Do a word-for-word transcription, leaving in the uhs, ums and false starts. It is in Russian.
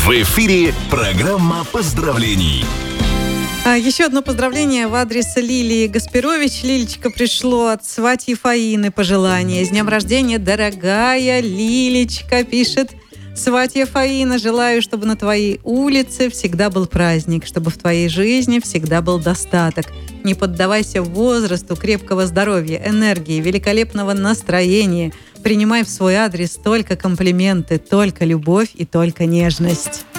В эфире программа поздравлений. А, еще одно поздравление в адрес Лилии Гаспирович. Лилечка, пришло от сватьи Фаины пожелание. С днем рождения, дорогая Лилечка, пишет сватья Фаина. Желаю, чтобы на твоей улице всегда был праздник, чтобы в твоей жизни всегда был достаток. Не поддавайся возрасту, крепкого здоровья, энергии, великолепного настроения. Принимай в свой адрес только комплименты, только любовь и только нежность.